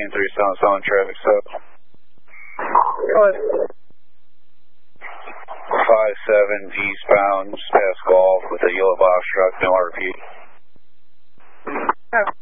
Team 377 traffic stop. Go ahead. 57 eastbound, past golf with a yellow box truck, no RP. Yeah.